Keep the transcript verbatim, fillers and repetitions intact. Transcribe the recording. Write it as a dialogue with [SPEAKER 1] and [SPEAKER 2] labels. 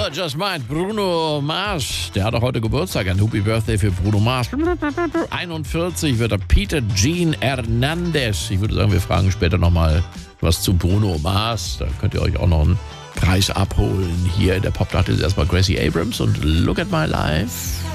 [SPEAKER 1] Just Mind, Bruno Mars. Der hat auch heute Geburtstag. Ein Happy Birthday für Bruno Mars. einundvierzig wird er Peter Gene Hernandez. Ich würde sagen, wir fragen später nochmal was zu Bruno Mars. Da könnt ihr euch auch noch einen Preis abholen. Hier in der Pop-Nacht ist erstmal Gracie Abrams und Look at My Life.